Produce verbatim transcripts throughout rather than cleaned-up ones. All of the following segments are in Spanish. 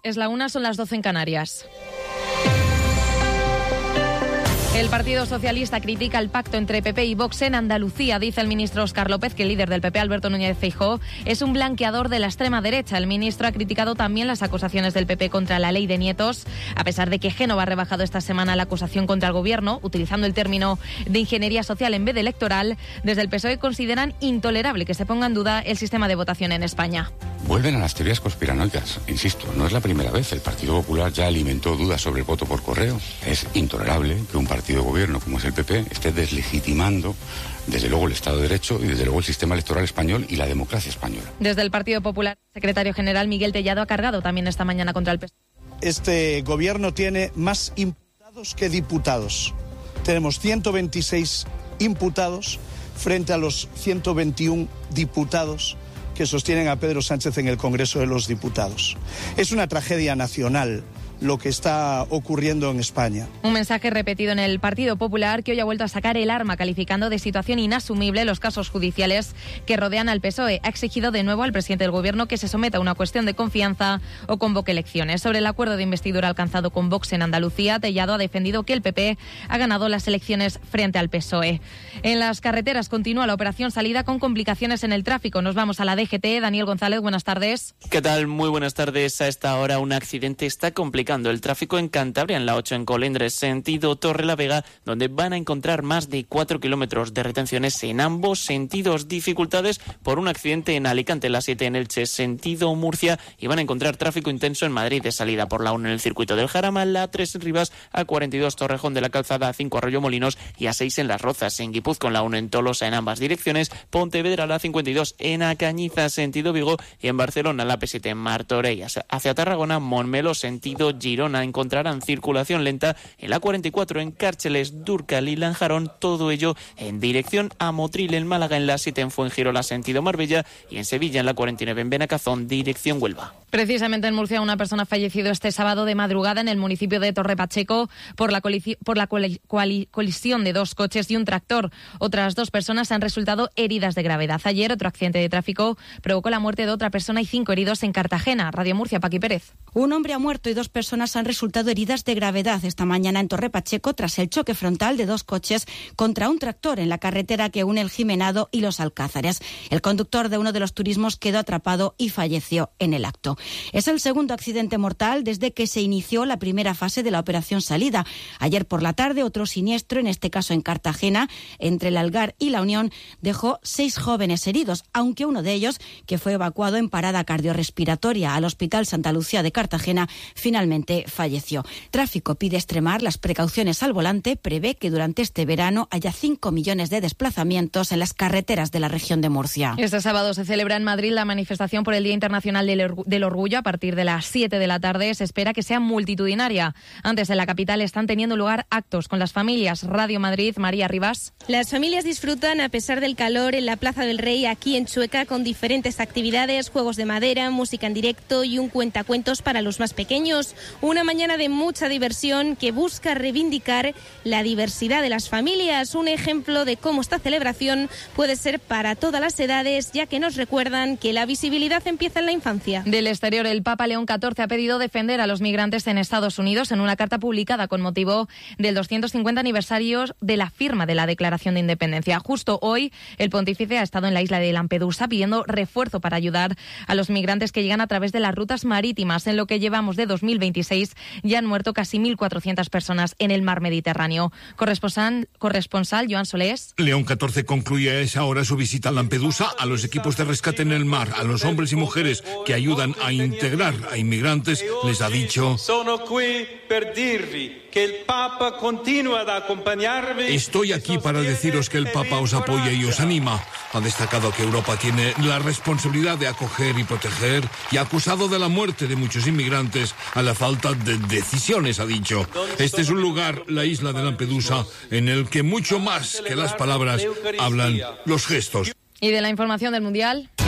Es la una, son las doce en Canarias. El Partido Socialista critica el pacto entre P P y Vox en Andalucía. Dice el ministro Óscar López que el líder del P P, Alberto Núñez Feijóo, es un blanqueador de la extrema derecha. El ministro ha criticado también las acusaciones del P P contra la ley de nietos, a pesar de que Génova ha rebajado esta semana la acusación contra el gobierno, utilizando el término de ingeniería social en vez de electoral. Desde el P S O E consideran intolerable que se ponga en duda el sistema de votación en España. Vuelven a las teorías conspiranoicas. Insisto, no es la primera vez. El Partido Popular ya alimentó dudas sobre el voto por correo. Es intolerable que un partido de gobierno como es el P P esté deslegitimando desde luego el Estado de Derecho y desde luego el sistema electoral español y la democracia española. Desde el Partido Popular, el secretario general Miguel Tellado ha cargado también esta mañana contra el P S O E. Este gobierno tiene más imputados que diputados. Tenemos ciento veintiséis imputados frente a los ciento veintiuno diputados que sostienen a Pedro Sánchez en el Congreso de los Diputados. Es una tragedia nacional lo que está ocurriendo en España. Un mensaje repetido en el Partido Popular, que hoy ha vuelto a sacar el arma, calificando de situación inasumible los casos judiciales que rodean al P S O E. Ha exigido de nuevo al presidente del Gobierno que se someta a una cuestión de confianza o convoque elecciones. Sobre el acuerdo de investidura alcanzado con Vox en Andalucía, Tellado ha defendido que el P P ha ganado las elecciones frente al P S O E. En las carreteras continúa la operación salida con complicaciones en el tráfico. Nos vamos a la D G T. Daniel González, buenas tardes. ¿Qué tal? Muy buenas tardes. A esta hora un accidente está complicando el tráfico en Cantabria, en la ocho en Colindres, sentido Torrelavega, donde van a encontrar más de cuatro kilómetros de retenciones en ambos sentidos. Dificultades por un accidente en Alicante, la siete en Elche, sentido Murcia, y van a encontrar tráfico intenso en Madrid de salida por la uno en el circuito del Jarama, la tres en Rivas, a cuarenta y dos Torrejón de la Calzada, a cinco Arroyomolinos y a seis en Las Rozas. En Guipúzcoa, en la uno en Tolosa en ambas direcciones, Pontevedra, la cincuenta y dos en Acañiza, sentido Vigo, y en Barcelona, la P siete en Martorell hacia Tarragona, Montmeló, sentido Girona. Encontrarán circulación lenta en la cuarenta y cuatro en Cárceles, Dúrcal y Lanjarón, todo ello en dirección a Motril. En Málaga, en la siete en Fuengirola, sentido Marbella, y en Sevilla, en la cuarenta y nueve en Benacazón, dirección Huelva. Precisamente en Murcia, una persona ha fallecido este sábado de madrugada en el municipio de Torrepacheco por la, colisi- por la coli- coli- colisión de dos coches y un tractor. Otras dos personas han resultado heridas de gravedad. Ayer, otro accidente de tráfico provocó la muerte de otra persona y cinco heridos en Cartagena. Radio Murcia, Paqui Pérez. Un hombre ha muerto y dos personas han resultado heridas de gravedad esta mañana en Torrepacheco tras el choque frontal de dos coches contra un tractor en la carretera que une el Jimenado y los Alcázares. El conductor de uno de los turismos quedó atrapado y falleció en el acto. Es el segundo accidente mortal desde que se inició la primera fase de la operación salida. Ayer por la tarde, otro siniestro, en este caso en Cartagena, entre el Algar y la Unión, dejó seis jóvenes heridos, aunque uno de ellos, que fue evacuado en parada cardiorrespiratoria al Hospital Santa Lucía de Cartagena, finalmente falleció. Tráfico pide extremar las precauciones al volante. Prevé que durante este verano haya cinco millones de desplazamientos en las carreteras de la región de Murcia. Este sábado se celebra en Madrid la manifestación por el Día Internacional del, Orgu- del Orgullo. A partir de las siete de la tarde se espera que sea multitudinaria. Antes, en la capital están teniendo lugar actos con las familias. Radio Madrid, María Rivas. Las familias disfrutan, a pesar del calor, en la Plaza del Rey, aquí en Chueca, con diferentes actividades, juegos de madera, música en directo y un cuentacuentos para los más pequeños. Una mañana de mucha diversión que busca reivindicar la diversidad de las familias. Un ejemplo de cómo esta celebración puede ser para todas las edades, ya que nos recuerdan que la visibilidad empieza en la infancia. Del exterior, el Papa León catorce ha pedido defender a los migrantes en Estados Unidos en una carta publicada con motivo del doscientos cincuenta aniversario de la firma de la Declaración de Independencia. Justo hoy, el pontífice ha estado en la isla de Lampedusa pidiendo refuerzo para ayudar a los migrantes que llegan a través de las rutas marítimas. En lo que llevamos de dos mil veintiséis, ya han muerto casi mil cuatrocientas personas en el mar Mediterráneo. Corresponsal, corresponsal Joan Solés. León catorce concluye a esa hora su visita a Lampedusa, a los equipos de rescate en el mar, a los hombres y mujeres que ayudan a integrar a inmigrantes. Les ha dicho: estoy aquí para deciros que el Papa os apoya y os anima. Ha destacado que Europa tiene la responsabilidad de acoger y proteger y ha acusado de la muerte de muchos inmigrantes a la falta de decisiones, ha dicho. Este es un lugar, la isla de Lampedusa, en el que mucho más que las palabras hablan los gestos. Y de la información del Mundial.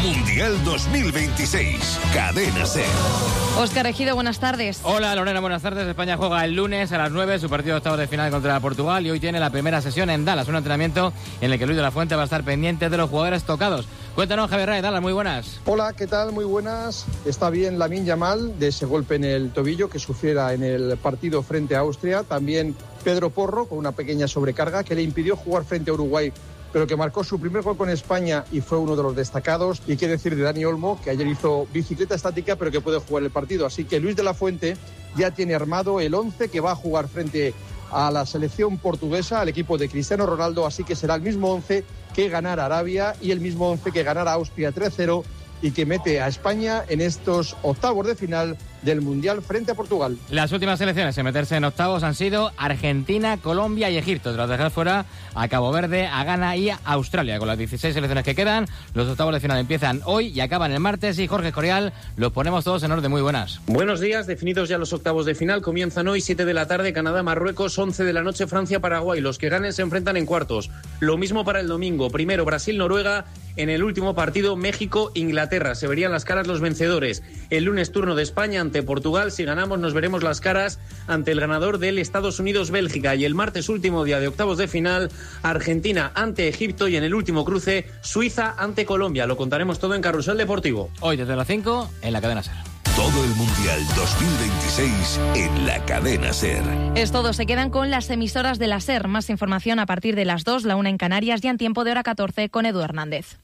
Mundial dos mil veintiséis. Cadena SER. Óscar Ejido, buenas tardes. Hola Lorena, buenas tardes. España juega el lunes a las nueve su partido de octavos de final contra Portugal y hoy tiene la primera sesión en Dallas, un entrenamiento en el que Luis de la Fuente va a estar pendiente de los jugadores tocados. Cuéntanos, Javier Ray, Dallas, muy buenas. Hola, ¿qué tal? Muy buenas. Está bien Lamine Yamal de ese golpe en el tobillo que sufriera en el partido frente a Austria. También Pedro Porro con una pequeña sobrecarga que le impidió jugar frente a Uruguay, pero que marcó su primer gol con España y fue uno de los destacados. Y qué decir de Dani Olmo, que ayer hizo bicicleta estática, pero que puede jugar el partido. Así que Luis de la Fuente ya tiene armado el once que va a jugar frente a la selección portuguesa, al equipo de Cristiano Ronaldo. Así que será el mismo once que ganara Arabia y el mismo once que ganara Austria tres cero y que mete a España en estos octavos de final del Mundial frente a Portugal. Las últimas selecciones en meterse en octavos han sido Argentina, Colombia y Egipto, tras dejar fuera a Cabo Verde, a Ghana y a Australia. Con las dieciséis selecciones que quedan, los octavos de final empiezan hoy y acaban el martes. Y Jorge Escorial, los ponemos todos en orden. Muy buenas. Buenos días, definidos ya los octavos de final. Comienzan hoy, siete de la tarde, Canadá, Marruecos, once de la noche, Francia, Paraguay. Los que ganen se enfrentan en cuartos. Lo mismo para el domingo. Primero Brasil, Noruega. En el último partido, México, Inglaterra. Se verían las caras los vencedores. El lunes, turno de España ante Portugal. Si ganamos, nos veremos las caras ante el ganador del Estados Unidos-Bélgica. Y el martes, último día de octavos de final, Argentina ante Egipto. Y en el último cruce, Suiza ante Colombia. Lo contaremos todo en Carrusel Deportivo. Hoy desde las cinco en la Cadena SER. Todo el Mundial dos mil veintiséis en la Cadena SER. Es todo, se quedan con las emisoras de la SER. Más información a partir de las dos, la una en Canarias, y en tiempo de hora catorce con Edu Hernández.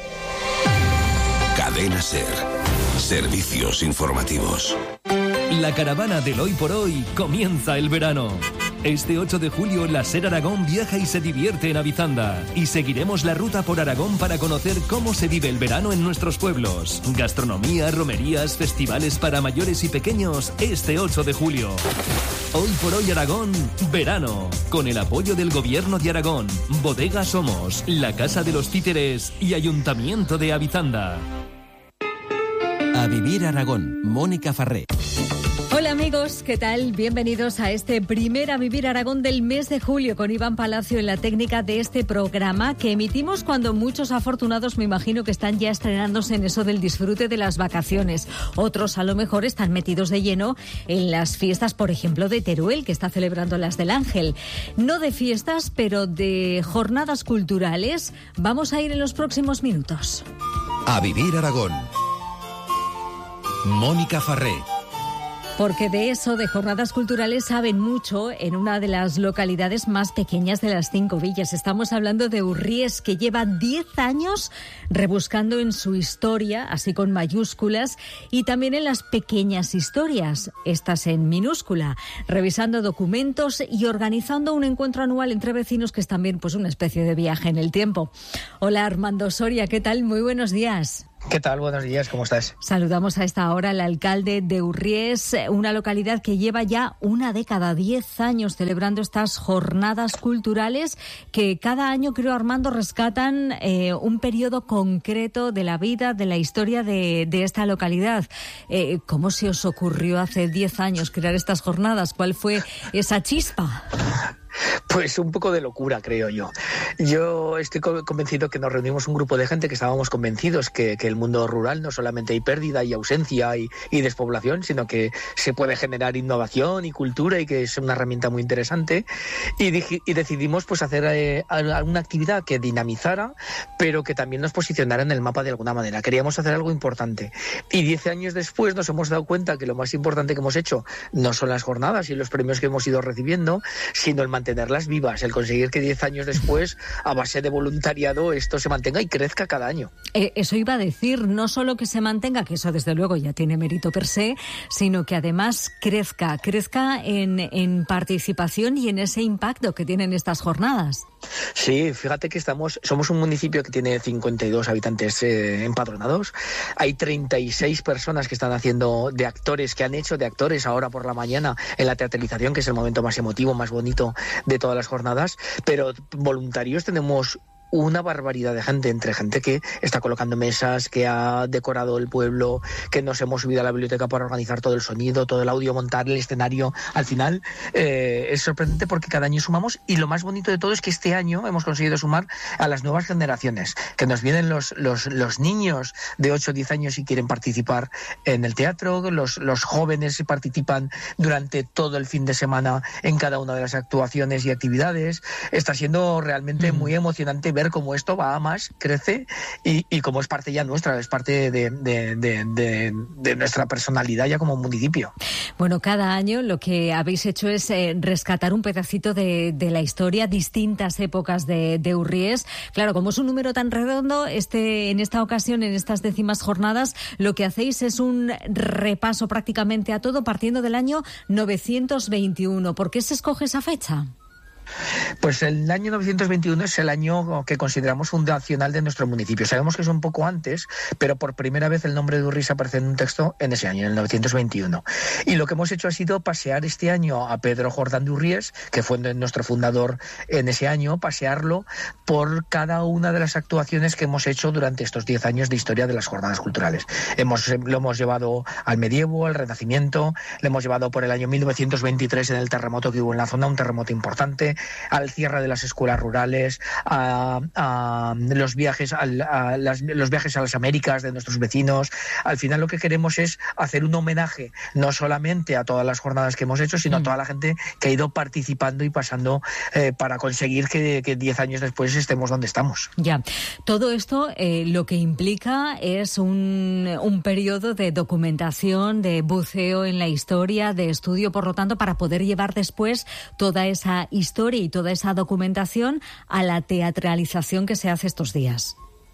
Cadena SER. Servicios informativos. La caravana del Hoy por Hoy comienza el verano. Este ocho de julio, la SER Aragón viaja y se divierte en Avizanda. Y seguiremos la ruta por Aragón para conocer cómo se vive el verano en nuestros pueblos. Gastronomía, romerías, festivales para mayores y pequeños este ocho de julio. Hoy por Hoy Aragón, verano. Con el apoyo del Gobierno de Aragón, Bodega Somos, la Casa de los Títeres y Ayuntamiento de Avizanda. A Vivir Aragón, Mónica Farré. Hola amigos, ¿qué tal? Bienvenidos a este primer A Vivir Aragón del mes de julio con Iván Palacio en la técnica de este programa que emitimos cuando muchos afortunados me imagino que están ya estrenándose en eso del disfrute de las vacaciones. Otros a lo mejor están metidos de lleno en las fiestas, por ejemplo, de Teruel, que está celebrando las del Ángel. No de fiestas, pero de jornadas culturales. Vamos a ir en los próximos minutos. A Vivir Aragón. Mónica Farré. Porque de eso, de jornadas culturales, saben mucho en una de las localidades más pequeñas de las Cinco Villas. Estamos hablando de Urries, que lleva diez años rebuscando en su historia, así con mayúsculas, y también en las pequeñas historias, estas en minúscula, revisando documentos y organizando un encuentro anual entre vecinos que es también pues una especie de viaje en el tiempo. Hola Armando Soria, ¿qué tal? Muy buenos días. ¿Qué tal? Buenos días, ¿cómo estás? Saludamos a esta hora al alcalde de Urries, una localidad que lleva ya una década, diez años celebrando estas jornadas culturales que cada año, creo, Armando, rescatan eh, un periodo concreto de la vida, de la historia de, de esta localidad. Eh, ¿Cómo se os ocurrió hace diez años crear estas jornadas? ¿Cuál fue esa chispa? Pues un poco de locura, creo yo. Yo estoy convencido que nos reunimos un grupo de gente que estábamos convencidos que, que el mundo rural no solamente hay pérdida y ausencia y, y despoblación, sino que se puede generar innovación y cultura y que es una herramienta muy interesante. Y, dij, y decidimos pues hacer eh, alguna actividad que dinamizara, pero que también nos posicionara en el mapa de alguna manera. Queríamos hacer algo importante. Y diez años después nos hemos dado cuenta que lo más importante que hemos hecho no son las jornadas y los premios que hemos ido recibiendo, sino el mantenerlas vivas, el conseguir que diez años después, a base de voluntariado, esto se mantenga y crezca cada año. Eh, eso iba a decir, no solo que se mantenga, que eso desde luego ya tiene mérito per se, sino que además crezca, crezca en, en participación y en ese impacto que tienen estas jornadas. Sí, fíjate que estamos, somos un municipio que tiene cincuenta y dos habitantes eh, empadronados. Hay treinta y seis personas que están haciendo de actores, que han hecho de actores ahora por la mañana en la teatralización, que es el momento más emotivo, más bonito de todas las jornadas. Pero voluntarios tenemos una barbaridad de gente, entre gente que está colocando mesas, que ha decorado el pueblo, que nos hemos subido a la biblioteca para organizar todo el sonido, todo el audio, montar el escenario. Al final eh, es sorprendente porque cada año sumamos, y lo más bonito de todo es que este año hemos conseguido sumar a las nuevas generaciones, que nos vienen los, los, los niños de ocho o diez años y quieren participar en el teatro, los, los jóvenes participan durante todo el fin de semana en cada una de las actuaciones y actividades. Está siendo realmente muy emocionante ver cómo esto va a más, crece, y, y cómo es parte ya nuestra, es parte de, de, de, de, de nuestra personalidad ya como municipio. Bueno, cada año lo que habéis hecho es eh, rescatar un pedacito de, de la historia, distintas épocas de, de Urries. Claro, como es un número tan redondo, este, en esta ocasión, en estas décimas jornadas, lo que hacéis es un repaso prácticamente a todo partiendo del año novecientos veintiuno. ¿Por qué se escoge esa fecha? Pues el año novecientos veintiuno es el año que consideramos fundacional de nuestro municipio. Sabemos que es un poco antes, pero por primera vez el nombre de Urries aparece en un texto en ese año, en el novecientos veintiuno. Y lo que hemos hecho ha sido pasear este año a Pedro Jordán de Urries, que fue nuestro fundador en ese año, pasearlo por cada una de las actuaciones que hemos hecho durante estos diez años de historia de las jornadas culturales. Hemos, lo hemos llevado al medievo, al renacimiento, lo hemos llevado por el año mil novecientos veintitrés en el terremoto que hubo en la zona, un terremoto importante, al cierre de las escuelas rurales, a, a los viajes a, a las, los viajes a las Américas de nuestros vecinos. Al final lo que queremos es hacer un homenaje no solamente a todas las jornadas que hemos hecho, sino mm. a toda la gente que ha ido participando y pasando eh, para conseguir que, que diez años después estemos donde estamos. Ya, todo esto eh, lo que implica es un, un periodo de documentación, de buceo en la historia, de estudio, por lo tanto, para poder llevar después toda esa historia y toda esa documentación a la teatralización que se hace estos días.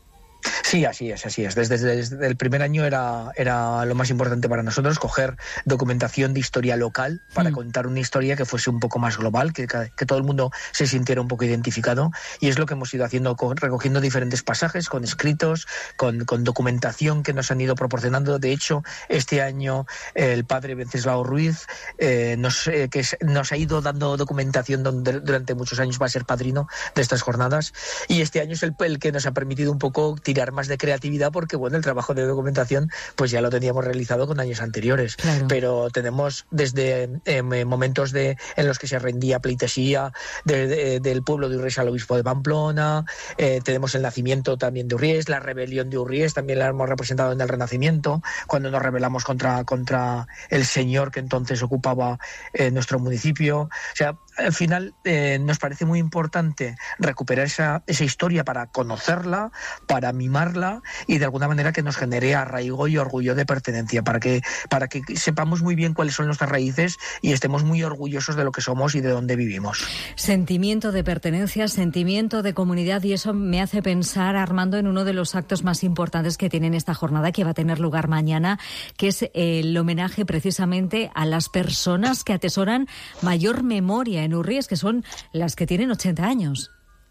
Sí, así es, así es. Desde, desde el primer año era, era lo más importante para nosotros, coger documentación de historia local para mm. contar una historia que fuese un poco más global, que, que todo el mundo se sintiera un poco identificado, y es lo que hemos ido haciendo, recogiendo diferentes pasajes, con escritos, con, con documentación que nos han ido proporcionando. De hecho, este año el padre Wenceslao Ruiz eh, nos, eh, que nos ha ido dando documentación donde durante muchos años, va a ser padrino de estas jornadas, y este año es el, el que nos ha permitido un poco tirar más de creatividad, porque bueno, el trabajo de documentación pues ya lo teníamos realizado con años anteriores, claro. Pero tenemos desde eh, momentos de en los que se rendía pleitesía de, de, del pueblo de Urries al obispo de Pamplona, eh, tenemos el nacimiento también de Urries, la rebelión de Urries también la hemos representado en el Renacimiento, cuando nos rebelamos contra, contra el señor que entonces ocupaba eh, nuestro municipio. O sea, al final eh, nos parece muy importante recuperar esa, esa historia para conocerla, para mimarla, y de alguna manera que nos genere arraigo y orgullo de pertenencia, para que, para que sepamos muy bien cuáles son nuestras raíces y estemos muy orgullosos de lo que somos y de dónde vivimos. Sentimiento de pertenencia, sentimiento de comunidad, y eso me hace pensar, Armando, en uno de los actos más importantes que tiene esta jornada, que va a tener lugar mañana, que es el homenaje precisamente a las personas que atesoran mayor memoria en Urries, que son las que tienen ochenta años.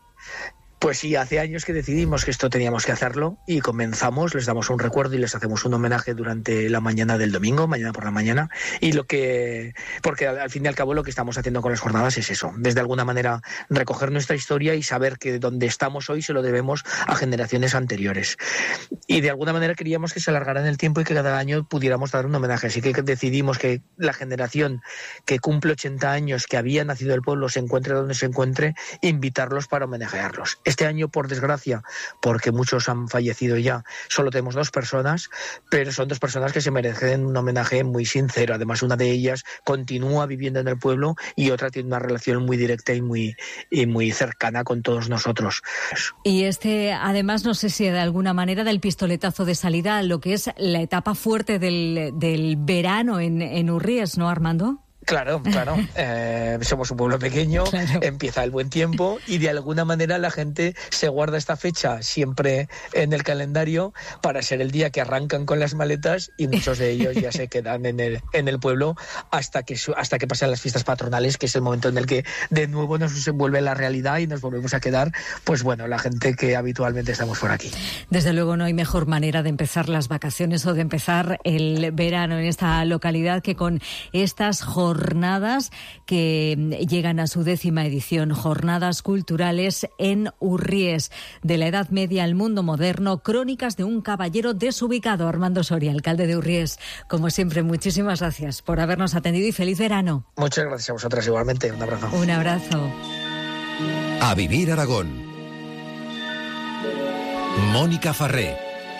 Pues sí, hace años que decidimos que esto teníamos que hacerlo y comenzamos, les damos un recuerdo y les hacemos un homenaje durante la mañana del domingo, mañana por la mañana, y lo que, porque al, al fin y al cabo lo que estamos haciendo con las jornadas es eso, desde alguna manera recoger nuestra historia y saber que donde estamos hoy se lo debemos a generaciones anteriores. Y de alguna manera queríamos que se alargara en el tiempo y que cada año pudiéramos dar un homenaje, así que decidimos que la generación que cumple ochenta años, que había nacido el pueblo, se encuentre donde se encuentre, invitarlos para homenajearlos. Este año, por desgracia, porque muchos han fallecido ya, solo tenemos dos personas, pero son dos personas que se merecen un homenaje muy sincero. Además, una de ellas continúa viviendo en el pueblo y otra tiene una relación muy directa y muy, y muy cercana con todos nosotros. Y este, además, no sé si de alguna manera da el pistoletazo de salida a lo que es la etapa fuerte del, del verano en, en Urries, ¿no, Armando? Claro, claro. Eh, somos un pueblo pequeño, claro. Empieza el buen tiempo y de alguna manera la gente se guarda esta fecha siempre en el calendario para ser el día que arrancan con las maletas, y muchos de ellos ya se quedan en el, en el pueblo hasta que, hasta que pasan las fiestas patronales, que es el momento en el que de nuevo nos vuelve la realidad y nos volvemos a quedar, pues bueno, la gente que habitualmente estamos por aquí. Desde luego no hay mejor manera de empezar las vacaciones o de empezar el verano en esta localidad que con estas jornadas jornadas que llegan a su décima edición, jornadas culturales en Urries, de la Edad Media al mundo moderno, crónicas de un caballero desubicado. Armando Soria, alcalde de Urries, como siempre, muchísimas gracias por habernos atendido y feliz verano. Muchas gracias a vosotras igualmente, un abrazo. Un abrazo. A Vivir Aragón. Mónica Farré.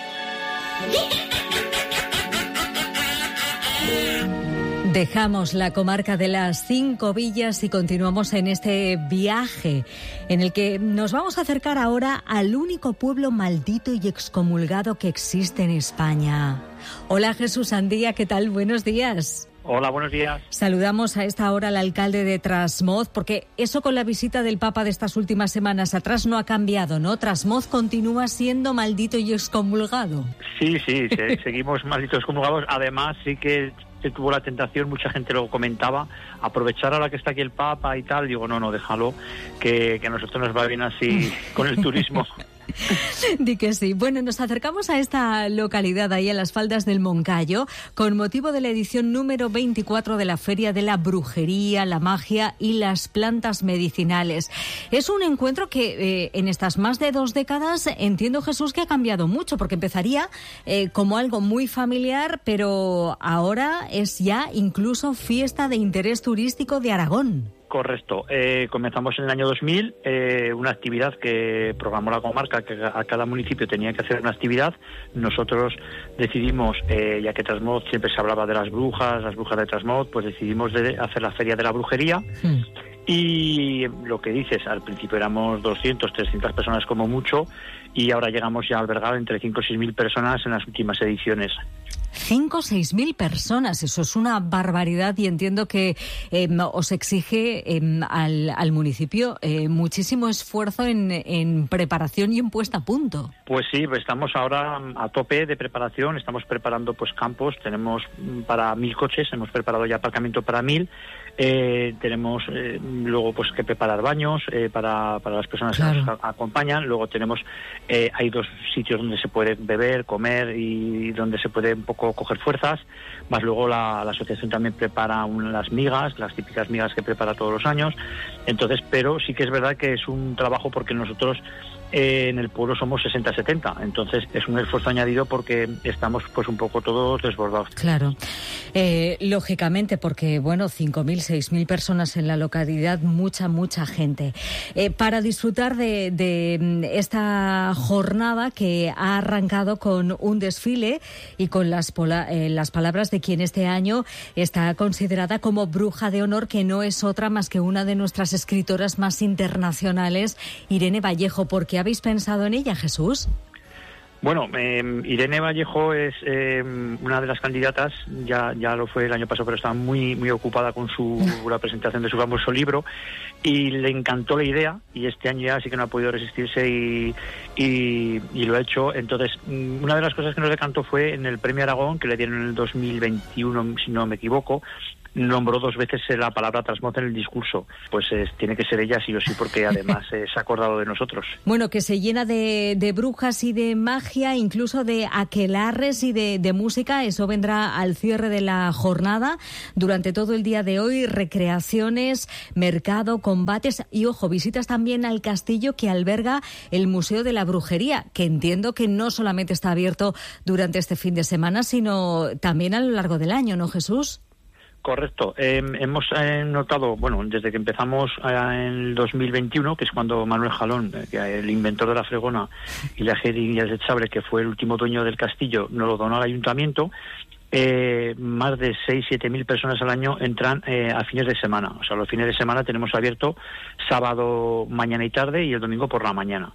Dejamos la comarca de las Cinco Villas y continuamos en este viaje en el que nos vamos a acercar ahora al único pueblo maldito y excomulgado que existe en España. Hola Jesús Andía, ¿qué tal? Buenos días. Hola, buenos días. Saludamos a esta hora al alcalde de Trasmoz, porque eso con la visita del Papa de estas últimas semanas atrás no ha cambiado, ¿no? Trasmoz continúa siendo maldito y excomulgado. Sí, sí, se, seguimos malditos excomulgados. Además, sí que se tuvo la tentación, mucha gente lo comentaba, aprovechar ahora que está aquí el Papa y tal. Digo, no, no, déjalo, que, que a nosotros nos va bien así con el turismo. Di que sí. Bueno, nos acercamos a esta localidad, ahí a las faldas del Moncayo, con motivo de la edición número veinticuatro de la Feria de la Brujería, la Magia y las Plantas Medicinales. Es un encuentro que eh, en estas más de dos décadas, entiendo, Jesús, que ha cambiado mucho, porque empezaría eh, como algo muy familiar, pero ahora es ya incluso fiesta de interés turístico de Aragón. Correcto. Eh, comenzamos en el año dos mil, eh, una actividad que programó la comarca, que a cada municipio tenía que hacer una actividad. Nosotros decidimos, eh, ya que Trasmoz siempre se hablaba de las brujas, las brujas de Trasmoz, pues decidimos de hacer la Feria de la Brujería. Sí. Y lo que dices, al principio éramos doscientas, trescientas personas como mucho, y ahora llegamos ya a albergar entre cinco o seis mil personas en las últimas ediciones. Cinco o seis mil personas, eso es una barbaridad, y entiendo que eh, os exige eh, al, al municipio eh, muchísimo esfuerzo en, en preparación y en puesta a punto. Pues sí, estamos ahora a tope de preparación, estamos preparando pues campos, tenemos para mil coches, hemos preparado ya aparcamiento para mil. Eh, tenemos eh, luego pues que preparar baños eh, para, para las personas claro. que nos acompañan. Luego tenemos eh, hay dos sitios donde se puede beber, comer y donde se puede un poco coger fuerzas. Más luego la, la asociación también prepara un, las migas, las típicas migas que prepara todos los años. Entonces, pero sí que es verdad que es un trabajo porque nosotros Eh, en el pueblo somos sesenta setenta, entonces es un esfuerzo añadido porque estamos pues un poco todos desbordados. Claro, eh, lógicamente, porque bueno, cinco mil, seis mil personas en la localidad, mucha, mucha gente. Eh, para disfrutar de, de esta jornada que ha arrancado con un desfile y con las, pola, eh, las palabras de quien este año está considerada como bruja de honor, que no es otra más que una de nuestras escritoras más internacionales, Irene Vallejo. ¿Por qué habéis pensado en ella, Jesús? Bueno, eh, Irene Vallejo es eh, una de las candidatas, ya ya lo fue el año pasado, pero estaba muy muy ocupada con su la presentación de su famoso libro y le encantó la idea, y este año ya sí que no ha podido resistirse y, y, y lo ha hecho. Entonces, una de las cosas que nos decantó fue en el Premio Aragón, que le dieron en el dos mil veintiuno, si no me equivoco, nombró dos veces la palabra Trasmoz en el discurso. Pues eh, tiene que ser ella sí o sí, porque además eh, se ha acordado de nosotros. Bueno, que se llena de, de brujas y de magia, incluso de aquelarres y de, de música. Eso vendrá al cierre de la jornada. Durante todo el día de hoy, recreaciones, mercado, combates y, ojo, visitas también al castillo que alberga el Museo de la Brujería, que entiendo que no solamente está abierto durante este fin de semana, sino también a lo largo del año, ¿no, Jesús? Correcto. Eh, hemos eh, notado, bueno, desde que empezamos eh, en el dos mil veintiuno, que es cuando Manuel Jalón, eh, el inventor de la fregona, y la jeringa de Chabre, que fue el último dueño del castillo, nos lo donó al ayuntamiento, eh, más de seis siete mil personas al año entran eh, a fines de semana. O sea, los fines de semana tenemos abierto sábado, mañana y tarde, y el domingo por la mañana.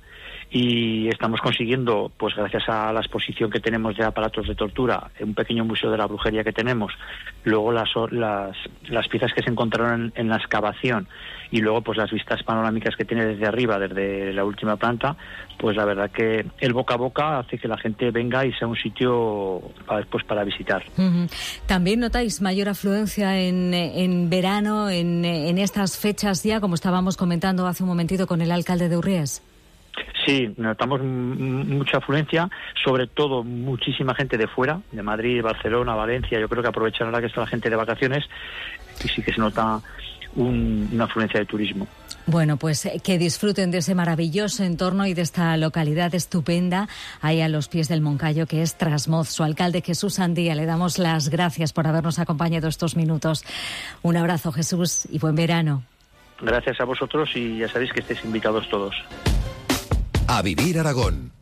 Y estamos consiguiendo, pues gracias a la exposición que tenemos de aparatos de tortura, un pequeño museo de la brujería que tenemos, luego las las, las piezas que se encontraron en, en la excavación, y luego pues las vistas panorámicas que tiene desde arriba, desde la última planta, pues la verdad que el boca a boca hace que la gente venga y sea un sitio para, pues, para visitar. Uh-huh. ¿También notáis mayor afluencia en, en verano, en, en estas fechas ya, como estábamos comentando hace un momentito con el alcalde de Urries? Sí, notamos m- mucha afluencia, sobre todo muchísima gente de fuera, de Madrid, Barcelona, Valencia. Yo creo que aprovechan ahora que está la gente de vacaciones. y sí que se nota un, una afluencia de turismo. Bueno, pues que disfruten de ese maravilloso entorno y de esta localidad estupenda ahí a los pies del Moncayo, que es Trasmoz. Su alcalde, Jesús Andía, le damos las gracias por habernos acompañado estos minutos. Un abrazo, Jesús, y buen verano. Gracias a vosotros y ya sabéis que estáis invitados todos. A Vivir Aragón.